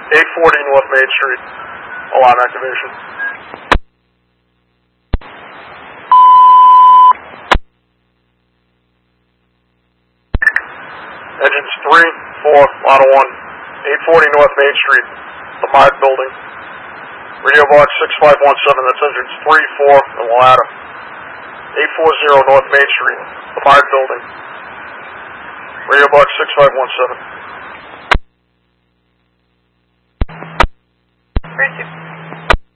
840 North Main Street. Alarm activation. Engines 3, 4, Model 1, 840 North Main Street, the Myers Building. Radio box 6517, that's engines 3, 4, and the ladder. 840 North Main Street, the Myers Building. Radio box 6517.